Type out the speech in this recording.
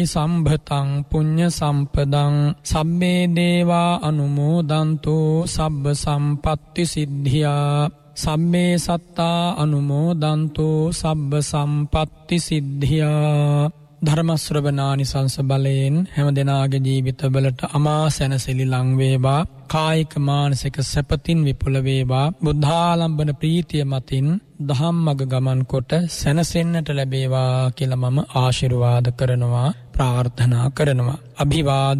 සම්භතං පුඤ්ඤ සම්පදං සම්මේ දේවා අනුමෝදන්තු සබ්බ සම්පත්ති සිද්ධියා සම්මේ සත්තා අනුමෝදන්තු සබ්බ සම්පත්ති සිද්ධියා. ධර්ම ශ්‍රවණානිසංස බලයෙන් හැම දෙනාගේ ජීවිතවලට අමා සැනසෙලි ලං වේවා. කායික මානසික සැපතින් විපුල වේවා. බුද්ධාලම්බන ප්‍රීතිය මතින් ධම්මග ගමන් කොට සැනසෙන්නට ලැබේවා කියලා මම ආශිර්වාද කරනවා, ප්‍රාර්ථනා කරනවා. අභිවාද